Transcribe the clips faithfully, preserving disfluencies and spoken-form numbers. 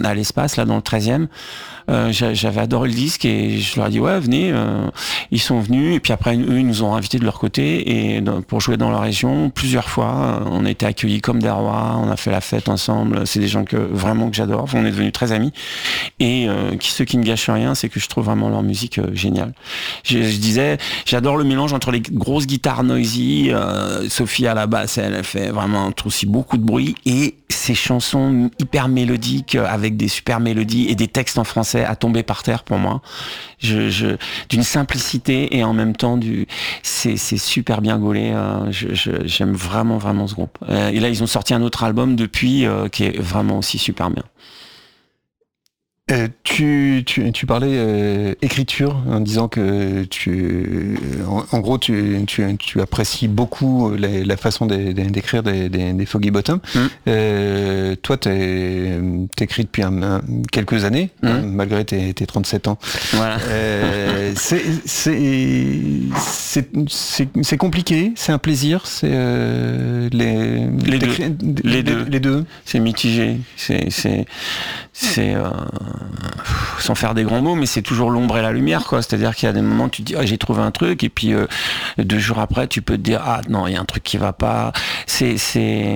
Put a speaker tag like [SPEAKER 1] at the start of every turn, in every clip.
[SPEAKER 1] à l'espace, là dans le treizième. Euh, j'avais adoré le disque et je leur ai dit ouais venez. Euh, ils sont venus et puis après eux ils nous ont invités de leur côté et pour jouer dans leur région plusieurs fois. On a été accueillis comme des rois, on a fait la fête ensemble. C'est des gens que vraiment que j'adore. On est devenus très amis et euh, qui ce qui ne gâche rien, c'est que je trouve vraiment leur musique euh, géniale. Je, je disais j'adore le mélange entre les grosses guitares noisy, euh, Sophie à la basse, elle, elle fait vraiment aussi beaucoup de bruit et ces chansons hyper mélodiques avec des super mélodies et des textes en français à tomber par terre pour moi. Je, je, d'une simplicité et en même temps du, c'est, c'est super bien gaulé. Euh, je, je, j'aime vraiment vraiment ce groupe. Euh, et là ils ont sorti un autre album depuis euh, qui est vraiment aussi super bien.
[SPEAKER 2] Euh, tu, tu, tu parlais euh, écriture en disant que tu, en, en gros, tu, tu, tu apprécies beaucoup la, la façon de, de, d'écrire des, des, des Foggy Bottom. Mm. Euh, toi, t'es, t'écris depuis un, un, quelques années, mm. hein, malgré tes, tes trente-sept ans. Voilà. Euh, c'est, c'est, c'est, c'est, c'est compliqué, c'est un plaisir, c'est euh, les,
[SPEAKER 1] les, deux. les deux.
[SPEAKER 2] Les deux.
[SPEAKER 1] C'est mitigé. C'est, c'est, c'est. Euh... sans faire des grands mots, mais c'est toujours l'ombre et la lumière, quoi. C'est-à-dire qu'il y a des moments où tu te dis, ah, j'ai trouvé un truc, et puis euh, deux jours après, tu peux te dire, ah non, il y a un truc qui va pas. C'est, c'est,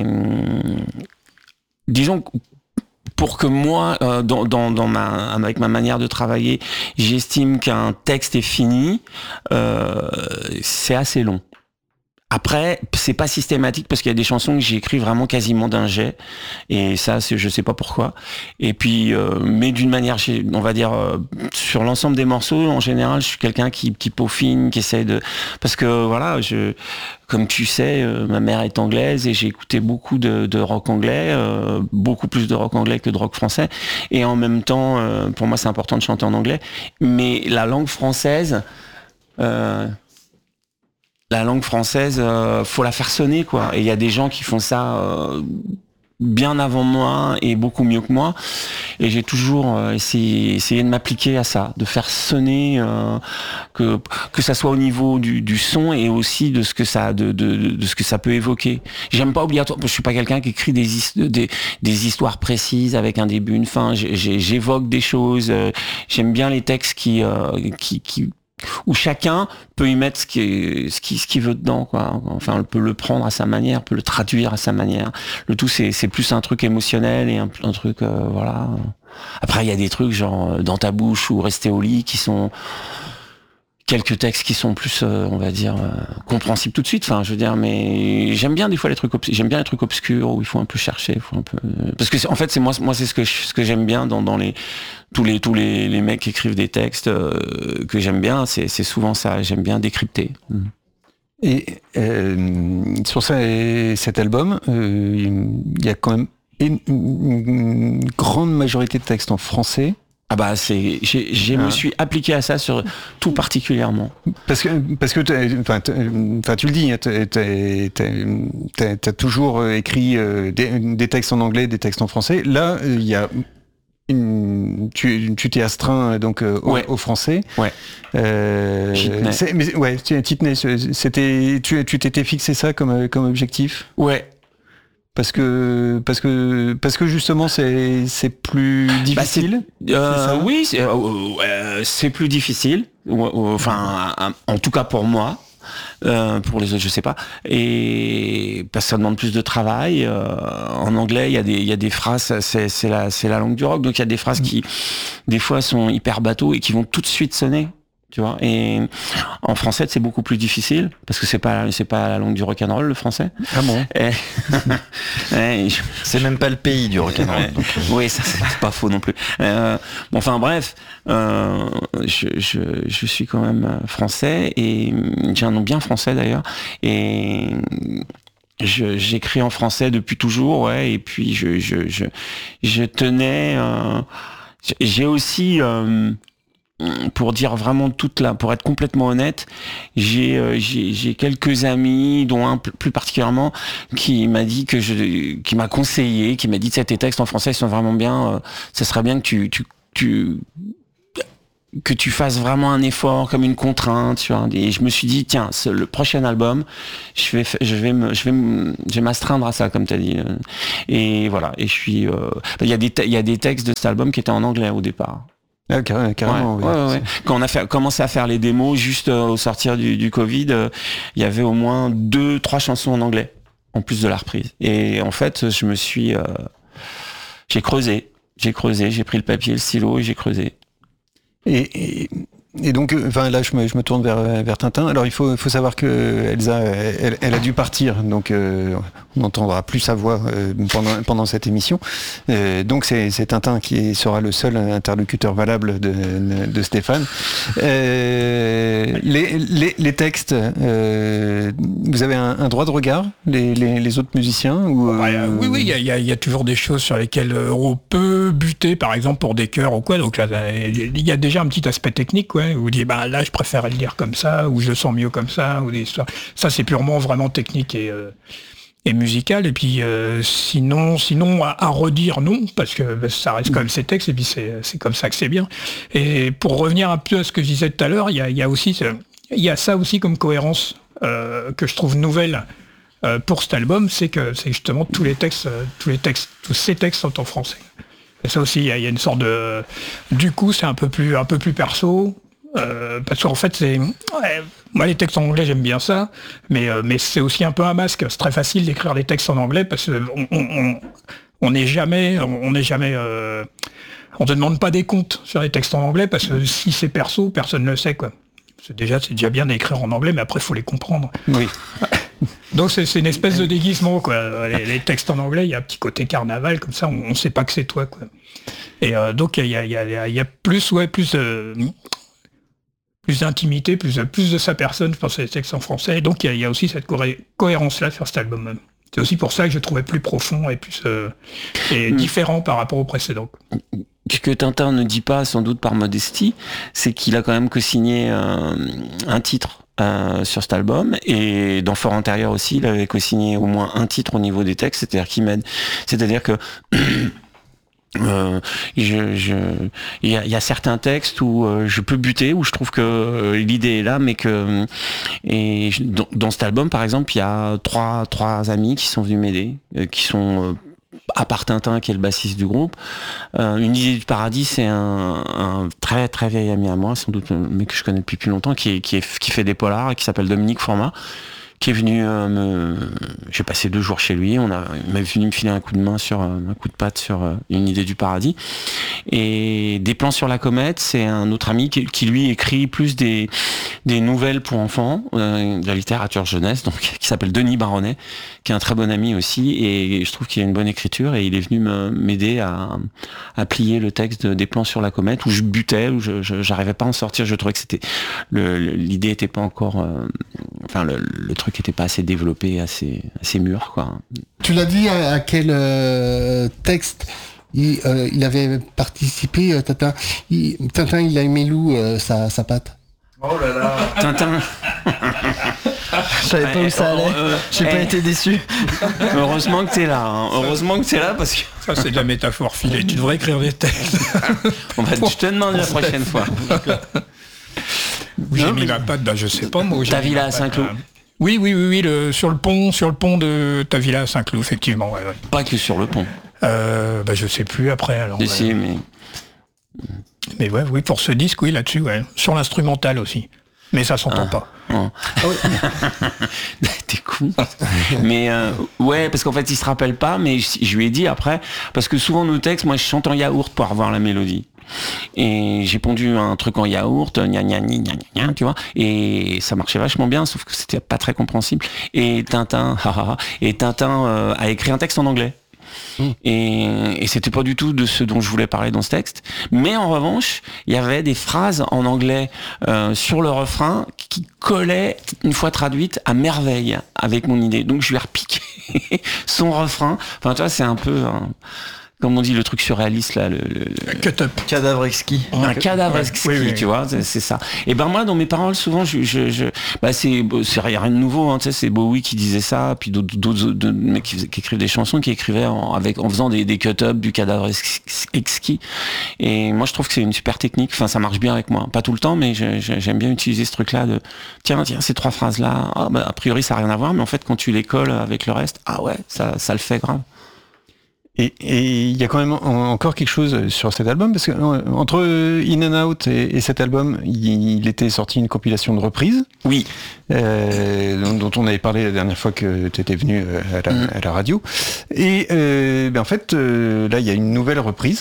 [SPEAKER 1] disons, pour que moi, euh, dans, dans, dans ma, avec ma manière de travailler, j'estime qu'un texte est fini, euh, c'est assez long. Après, c'est pas systématique parce qu'il y a des chansons que j'écris vraiment quasiment d'un jet et ça, c'est, je sais pas pourquoi. Et puis, euh, mais d'une manière, on va dire, euh, sur l'ensemble des morceaux, en général, je suis quelqu'un qui, qui peaufine, qui essaie de, parce que voilà, je, comme tu sais, euh, ma mère est anglaise et j'ai écouté beaucoup de, de rock anglais, euh, beaucoup plus de rock anglais que de rock français. Et en même temps, euh, pour moi, c'est important de chanter en anglais. Mais la langue française. Euh, La langue française, euh, faut la faire sonner, quoi. Et il y a des gens qui font ça euh, bien avant moi et beaucoup mieux que moi. Et j'ai toujours euh, essayé, essayé de m'appliquer à ça, de faire sonner, euh, que que ça soit au niveau du, du son et aussi de ce que ça de, de de ce que ça peut évoquer. J'aime pas obligatoirement. Je suis pas quelqu'un qui écrit des des des histoires précises avec un début, une fin. J'ai, j'évoque des choses. Euh, j'aime bien les textes qui euh, qui qui où chacun peut y mettre ce qui ce qui ce qu'il veut dedans, quoi. Enfin, on peut le prendre à sa manière, peut le traduire à sa manière. Le tout, c'est c'est plus un truc émotionnel et un, un truc euh, voilà. Après, il y a des trucs genre Dans ta bouche ou Rester au lit qui sont quelques textes qui sont plus, euh, on va dire, euh, compréhensibles tout de suite. Enfin, je veux dire, mais j'aime bien des fois les trucs, obs- j'aime bien les trucs obscurs où il faut un peu chercher, il faut un peu, parce que c'est, en fait, c'est moi, moi, c'est ce que je, ce que j'aime bien dans, dans les tous les tous les, les mecs qui écrivent des textes euh, que j'aime bien, c'est, c'est souvent ça. J'aime bien décrypter. Mmh.
[SPEAKER 2] Et euh, sur ça, cet album, euh, il y a quand même une, une grande majorité de textes en français.
[SPEAKER 1] Ah bah c'est, j'ai, je ah. me suis appliqué à ça sur tout particulièrement.
[SPEAKER 2] Parce que parce que enfin tu le dis, t'as, t'as, t'as, t'as toujours écrit des, des textes en anglais, des textes en français. Là, il y a une, tu, tu t'es astreint donc au,
[SPEAKER 1] ouais.
[SPEAKER 2] au français.
[SPEAKER 1] Ouais.
[SPEAKER 2] Euh, c'est, mais ouais, tu t'y tenais. C'était, tu, tu t'étais fixé ça comme comme objectif.
[SPEAKER 1] Ouais.
[SPEAKER 2] Parce que parce que parce que justement c'est c'est plus difficile.
[SPEAKER 1] Bah c'est, euh, c'est ça oui, c'est, euh, c'est plus difficile. Enfin, en tout cas pour moi. Euh, pour les autres, je sais pas. Et parce que ça demande plus de travail. Euh, en anglais, il y a des il y a des phrases. C'est c'est la c'est la langue du rock. Donc il y a des phrases qui des fois sont hyper bateaux et qui vont tout de suite sonner. Tu vois, et en français c'est beaucoup plus difficile parce que c'est pas c'est pas la langue du rock'n'roll le français.
[SPEAKER 2] Ah bon.
[SPEAKER 1] Et,
[SPEAKER 3] et je, c'est même pas le pays du rock'n'roll. Donc.
[SPEAKER 1] Oui, ça c'est pas faux non plus. Euh, bon, enfin bref, euh, je, je je suis quand même français et j'ai un nom bien français d'ailleurs et je, j'écris en français depuis toujours, ouais. Et puis je je je je tenais, euh, j'ai aussi euh, pour dire vraiment toute la, pour être complètement honnête, j'ai, euh, j'ai, j'ai quelques amis, dont un plus particulièrement, qui m'a dit que je, qui m'a conseillé, qui m'a dit que tes textes en français sont vraiment bien, euh, ça serait bien que tu, tu, tu, que tu fasses vraiment un effort, comme une contrainte, tu vois. Et je me suis dit, tiens, le prochain album, je vais, je vais me, je vais me, je vais m'astreindre à ça, comme t'as dit. Et voilà. Et je suis, euh, il y a des, il y a des textes de cet album qui étaient en anglais au départ.
[SPEAKER 2] Ah, carrément, carrément,
[SPEAKER 1] ouais,
[SPEAKER 2] oui.
[SPEAKER 1] ouais, ouais. Quand on a fait, commencé à faire les démos juste euh, au sortir du, du Covid, euh, il y avait au moins deux, trois chansons en anglais, en plus de la reprise. Et en fait, je me suis, euh, j'ai creusé, j'ai creusé, j'ai pris le papier, le stylo et j'ai creusé.
[SPEAKER 2] Et, et, et donc, enfin là, je me, je me tourne vers, vers Tintin. Alors, il faut, il faut savoir que Elsa, elle, elle a dû partir, donc euh, on n'entendra plus sa voix euh, pendant, pendant cette émission. Euh, donc, c'est, c'est Tintin qui sera le seul interlocuteur valable de, de Stéphane. Euh, les, les, les textes, euh, vous avez un, un droit de regard, les, les, les autres musiciens ou, euh...
[SPEAKER 4] ouais, Oui, oui, il y, y, y a toujours des choses sur lesquelles on peut buter, par exemple pour des chœurs ou quoi. Donc là, il y a déjà un petit aspect technique, quoi. Vous dites, bah là, je préfère le dire comme ça, ou je le sens mieux comme ça, ou des histoires. Ça, c'est purement vraiment technique et, euh, et musical. Et puis, euh, sinon, sinon à, à redire, non, parce que bah, ça reste quand même ces textes, et puis c'est, c'est comme ça que c'est bien. Et pour revenir un peu à ce que je disais tout à l'heure, il y a, y a aussi, il y a ça aussi comme cohérence euh, que je trouve nouvelle euh, pour cet album, c'est que c'est justement tous les textes, euh, tous les textes, tous ces textes sont en français. Et ça aussi, il y, y a une sorte de, du coup, c'est un peu plus, un peu plus perso. Euh, parce qu'en fait, c'est ouais, moi les textes en anglais j'aime bien ça, mais euh, mais c'est aussi un peu un masque. C'est très facile d'écrire des textes en anglais parce que on on on n'est jamais on n'est jamais euh, on te demande pas des comptes sur les textes en anglais parce que si c'est perso, personne ne le sait quoi. C'est déjà c'est déjà bien d'écrire en anglais, mais après faut les comprendre.
[SPEAKER 2] Oui.
[SPEAKER 4] Donc c'est, c'est une espèce de déguisement quoi. Les, les textes en anglais, il y a un petit côté carnaval comme ça, on, on sait pas que c'est toi quoi. Et euh, donc il y a il y a il y a plus ouais plus euh, plus d'intimité, plus, plus de sa personne, je pense, les textes en français. Et donc, il y, y a aussi cette co- cohérence-là sur cet album. C'est aussi pour ça que je trouvais plus profond et plus euh, et mmh. différent par rapport au précédent.
[SPEAKER 1] Ce que Tintin ne dit pas, sans doute par modestie, c'est qu'il a quand même co-signé euh, un titre euh, sur cet album, et dans Fort Intérieur aussi, il avait co-signé au moins un titre au niveau des textes, c'est-à-dire qu'il m'aide. C'est-à-dire que... Euh, je, je, il y a, y a certains textes où euh, je peux buter, où je trouve que euh, l'idée est là, mais que et je, dans, dans cet album, par exemple, il y a trois trois amis qui sont venus m'aider, euh, qui sont euh, à part Tintin, qui est le bassiste du groupe. Euh, une idée du paradis, c'est un, un très très vieil ami à moi, sans doute, mais que je connais depuis plus longtemps, qui est, qui est, qui fait des polars et qui s'appelle Dominique Format, qui est venu euh, me... J'ai passé deux jours chez lui, on a... il m'a venu me filer un coup de main sur un coup de patte sur euh, une idée du paradis. Et Des plans sur la comète, c'est un autre ami qui, qui lui écrit plus des, des nouvelles pour enfants, euh, de la littérature jeunesse, donc qui s'appelle Denis Baronnet, qui est un très bon ami aussi, et je trouve qu'il a une bonne écriture, et il est venu me, m'aider à, à plier le texte de Des plans sur la comète, où je butais, où je, je j'arrivais pas à en sortir, je trouvais que c'était le, le, l'idée était pas encore, euh, enfin le, le truc qui était pas assez développé, assez, assez mûr, quoi.
[SPEAKER 5] Tu l'as dit à, à quel euh, texte il, euh, il avait participé, euh, Tintin. Il, Tintin, il a aimé Lou, euh, sa, sa patte.
[SPEAKER 3] Oh là là.
[SPEAKER 1] Tintin.
[SPEAKER 3] Je savais pas où ça allait. Euh, J'ai euh, pas eh. été déçu.
[SPEAKER 1] Heureusement que t'es là. Hein. Heureusement que t'es là parce que.
[SPEAKER 4] Ça, c'est de la métaphore filée. Tu devrais écrire des textes.
[SPEAKER 1] On va, je te demande la prochaine fois.
[SPEAKER 4] Où j'ai mis la patte, bah, je sais pas moi.
[SPEAKER 1] Ta villa à Saint-Cloud.
[SPEAKER 4] Oui, oui, oui, oui, le, sur le pont, sur le pont de ta villa à Saint-Cloud, effectivement. Ouais, ouais.
[SPEAKER 1] Pas que sur le pont.
[SPEAKER 4] Euh, bah, je sais plus après. Alors.
[SPEAKER 1] Si, ouais. mais.
[SPEAKER 4] Mais ouais, oui, pour ce disque, oui, là-dessus, ouais. Sur l'instrumental aussi. Mais ça s'entend ah, pas.
[SPEAKER 1] Oh. T'es con. Mais euh, ouais, parce qu'en fait, il se rappelle pas, mais je, je lui ai dit après, parce que souvent nos textes, moi, je chante en yaourt pour avoir la mélodie. Et j'ai pondu un truc en yaourt, gna gna gna gna gna, tu vois, et ça marchait vachement bien, sauf que c'était pas très compréhensible. Et Tintin, et Tintin euh, a écrit un texte en anglais. Mmh. Et, et c'était pas du tout de ce dont je voulais parler dans ce texte. Mais en revanche, il y avait des phrases en anglais euh, sur le refrain qui collaient, une fois traduites, à merveille avec mon idée. Donc je lui ai repiqué son refrain. Enfin, tu vois, c'est un peu... Hein, comme on dit, le truc surréaliste là, le, le, le...
[SPEAKER 4] Cut up.
[SPEAKER 3] Cadavre exquis.
[SPEAKER 1] Un cadavre
[SPEAKER 4] Ouais.
[SPEAKER 1] exquis,
[SPEAKER 4] Oui, oui,
[SPEAKER 1] tu
[SPEAKER 4] oui.
[SPEAKER 1] vois, c'est, c'est ça. Et ben moi, dans mes paroles, souvent, je, je, je bah c'est, c'est rien de nouveau, hein, tu sais, c'est Bowie qui disait ça, puis d'autres, d'autres, d'autres mecs qui, faisaient- qui écrivent des chansons, qui écrivaient en, avec, en faisant des, des cut-up du cadavre ex- exquis. Et moi, je trouve que c'est une super technique. Enfin, ça marche bien avec moi. Pas tout le temps, mais je, je, j'aime bien utiliser ce truc-là de, tiens, tiens, ces trois phrases-là, ah, bah, a priori, ça n'a rien à voir, mais en fait, quand tu les colles avec le reste, ah ouais, ça, ça le fait grave.
[SPEAKER 2] Et et il y a quand même en- encore quelque chose sur cet album, parce que euh, entre In and Out et, et cet album, il, il était sorti une compilation de reprises,
[SPEAKER 1] Oui.
[SPEAKER 2] euh, dont, dont on avait parlé la dernière fois que tu étais venu euh, à la,
[SPEAKER 1] Mm.
[SPEAKER 2] à la radio. Et euh, ben en fait, euh, là, il y a une nouvelle reprise.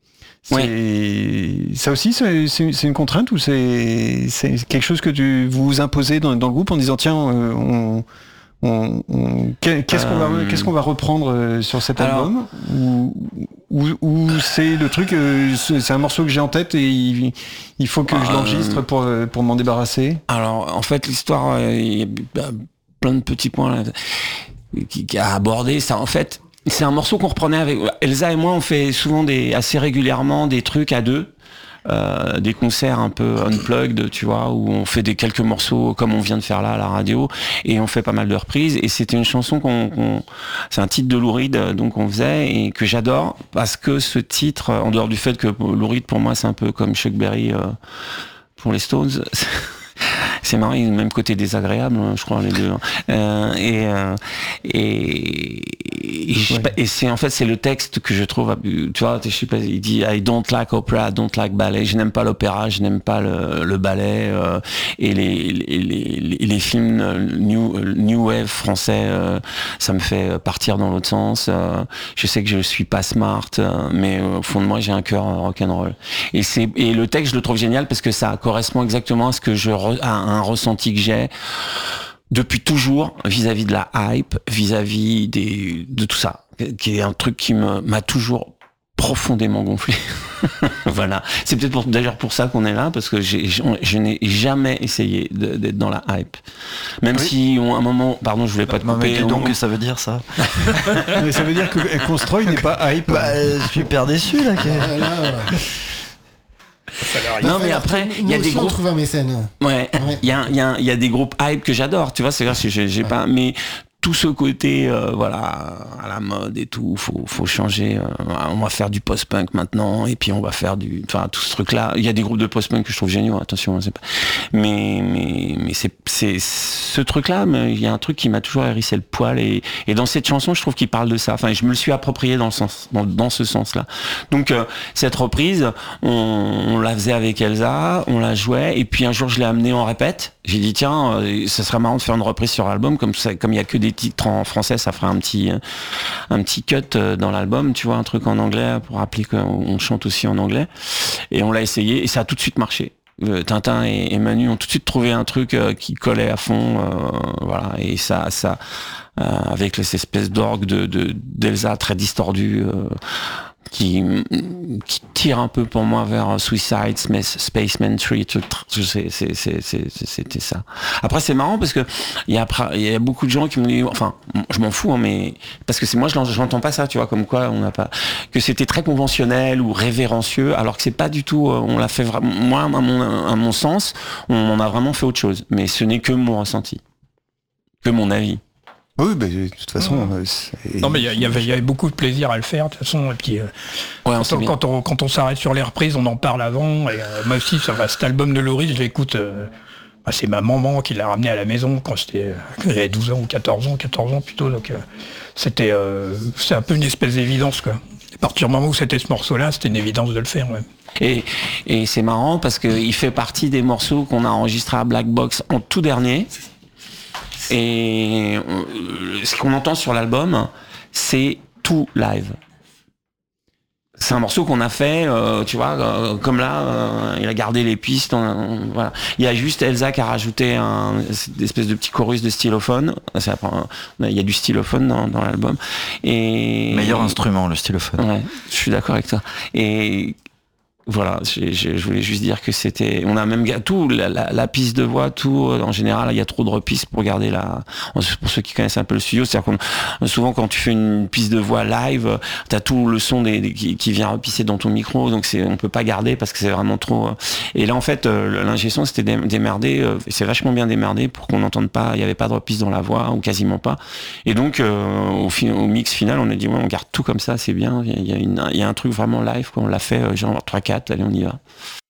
[SPEAKER 2] C'est, ça aussi, c'est, c'est, c'est une contrainte ou c'est, c'est quelque chose que tu, vous vous imposez dans, dans le groupe en disant tiens, euh, on, on, on- qu'est-ce qu'on va,
[SPEAKER 1] Euh,
[SPEAKER 2] qu'est-ce qu'on va reprendre euh, sur cet
[SPEAKER 1] alors-
[SPEAKER 2] album, ou, ou, ou c'est le truc, euh, c'est c'est un morceau que j'ai en tête et il, il faut que je
[SPEAKER 1] Euh,
[SPEAKER 2] l'enregistre pour, euh, pour m'en débarrasser.
[SPEAKER 1] Alors, en fait, l'histoire, euh, il y a bah, plein de petits points là, qui, qui a abordé. Ça, en fait, c'est un morceau qu'on reprenait avec Elsa et moi. On fait souvent des, assez régulièrement des trucs à deux. Euh, des concerts un peu unplugged, tu vois, où on fait des quelques morceaux comme on vient de faire là à la radio, et on fait pas mal de reprises. Et c'était une chanson qu'on, qu'on c'est un titre de Lou Reed, donc qu'on faisait et que j'adore parce que ce titre, en dehors du fait que Lou Reed pour moi c'est un peu comme Chuck Berry euh, pour les Stones. C'est marrant, ils ont le même côté désagréable, je crois, les deux. Euh, et, euh, et, et, je sais
[SPEAKER 2] Ouais.
[SPEAKER 1] pas, et c'est en fait c'est le texte que je trouve, tu vois, je sais pas, il dit I don't like opera, I don't like ballet. Je n'aime pas l'opéra, je n'aime pas le, le ballet euh, et les, les, les, les films new new wave français, euh, ça me fait partir dans l'autre sens. Euh, je sais que je suis pas smart, euh, mais euh, au fond de moi j'ai un cœur rock'n'roll. Et c'est et le texte je le trouve génial parce que ça correspond exactement à ce que je re, à un ressenti que j'ai depuis toujours vis-à-vis de la hype, vis-à-vis des de tout ça, qui est un truc qui me m'a toujours profondément gonflé. Voilà, c'est peut-être pour, d'ailleurs pour ça qu'on est là, parce que j'ai, je, je n'ai jamais essayé de, d'être dans la hype, même
[SPEAKER 3] Oui.
[SPEAKER 1] si on, à un moment, pardon, je voulais pas te
[SPEAKER 3] Non, mais
[SPEAKER 1] couper.
[SPEAKER 3] dis donc
[SPEAKER 1] on-
[SPEAKER 3] que ça veut dire ça.
[SPEAKER 2] Mais ça veut dire que Constroy n'est pas hype.
[SPEAKER 3] Bah, euh, super déçu là. que-
[SPEAKER 5] Voilà.
[SPEAKER 1] Non, mais après, il y a
[SPEAKER 5] Nous
[SPEAKER 1] des
[SPEAKER 5] aussi, on
[SPEAKER 1] groupes.
[SPEAKER 5] trouve un mécène.
[SPEAKER 1] Ouais,
[SPEAKER 5] Ouais.
[SPEAKER 1] il y a, il y a, il y a des groupes hype que j'adore, tu vois, c'est vrai que j'ai, j'ai pas, mais tout ce côté, euh, voilà, à la mode et tout, faut, faut changer. Euh, on va faire du post-punk maintenant, et puis on va faire du, enfin, tout ce truc-là. Il y a des groupes de post-punk que je trouve géniaux, attention, c'est pas, mais, mais, mais c'est, c'est ce truc-là, mais il y a un truc qui m'a toujours hérissé le poil, et, et dans cette chanson, je trouve qu'il parle de ça. Enfin, je me le suis approprié dans le sens, dans, dans ce sens-là. Donc, euh, cette reprise, on, on la faisait avec Elsa, on la jouait, et puis un jour, je l'ai amenée en répète. J'ai dit tiens, euh, ça serait marrant de faire une reprise sur l'album, comme ça, comme il y a que des titres en français, ça ferait un petit, un petit cut euh, dans l'album, tu vois, un truc en anglais pour rappeler qu'on on chante aussi en anglais. Et on l'a essayé et ça a tout de suite marché. Euh, Tintin et, et Manu ont tout de suite trouvé un truc euh, qui collait à fond, euh, voilà. Et ça, ça, euh, avec les espèces d'orgue de, de d'Elsa très distordues. Euh, qui, qui tire un peu pour moi vers Suicide, Spaceman Tree, c'est, c'est, c'est, c'est, c'était ça. Après c'est marrant parce que il y a, il y a beaucoup de gens qui m'ont dit, enfin je m'en fous, hein, mais parce que c'est moi je n'entends pas ça, tu vois, comme quoi on n'a pas, que c'était très conventionnel ou révérencieux, alors que c'est pas du tout, on l'a fait vraiment, moi à mon, à mon sens, on en a vraiment fait autre chose, mais ce n'est que mon ressenti, que mon avis.
[SPEAKER 2] Oui, bah, de toute façon. euh, c'est-
[SPEAKER 4] Non mais il y, y avait il y avait beaucoup de plaisir à le faire de toute façon, et puis euh,
[SPEAKER 1] Ouais, on
[SPEAKER 4] quand,
[SPEAKER 1] sait
[SPEAKER 4] on,
[SPEAKER 1] bien.
[SPEAKER 4] quand on quand on s'arrête sur les reprises, on en parle avant. Et euh, moi aussi, ça va, cet album de Lou Reed, je l'écoute. Euh, bah, c'est ma maman qui l'a ramené à la maison quand j'étais, euh, quand j'avais douze ans ou quatorze ans, quatorze ans plutôt. Donc euh, c'était, euh, c'est un peu une espèce d'évidence quoi. À partir du moment où c'était ce morceau-là, c'était une évidence de le faire. Ouais.
[SPEAKER 1] Et, et c'est marrant parce qu'il fait partie des morceaux qu'on a enregistrés à Black Box en tout dernier. Et euh, ce qu'on entend sur l'album, c'est tout live. C'est un morceau qu'on a fait, euh, tu vois, euh, comme là, euh, il a gardé les pistes. On, on- voilà. Il y a juste Elsa qui a rajouté un une espèce de petit chorus de stylophone. C'est après, il y a du stylophone dans, dans l'album. Et
[SPEAKER 3] Meilleur instrument, le stylophone.
[SPEAKER 1] ouais, je suis d'accord avec toi. Et Voilà, j'ai, j'ai, je voulais juste dire que c'était, on a même tout, la, la, la piste de voix, tout, en général, il y a trop de repistes pour garder la, pour ceux qui connaissent un peu le studio, c'est-à-dire qu'on, souvent quand tu fais une piste de voix live, t'as tout le son des, des qui, qui vient repisser dans ton micro, donc c'est, on peut pas garder parce que c'est vraiment trop, et là en fait, l'ingé son c'était démerdé, c'est vachement bien démerdé pour qu'on n'entende pas, il y avait pas de repiste dans la voix, ou quasiment pas, et donc, euh, au, fi- au mix final, on a dit, ouais, on garde tout comme ça, c'est bien, il y a, une, il y a un truc vraiment live, quoi, on l'a fait, genre trois quatre, allez, on y va.